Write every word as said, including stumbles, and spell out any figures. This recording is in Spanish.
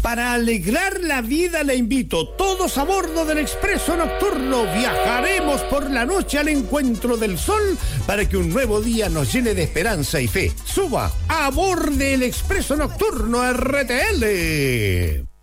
Para alegrar la vida le invito, todos a bordo del Expreso Nocturno. Viajaremos por la noche al encuentro del sol para que un nuevo día nos llene de esperanza y fe. Suba a bordo del Expreso Nocturno R T L.